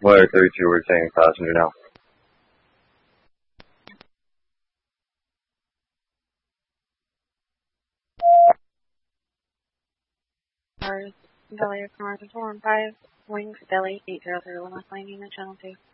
Wire 32, we're taking passenger now. Cars, Belly of Commercial 415, Wings, Delhi, 800 Lima, landing in Channel 2.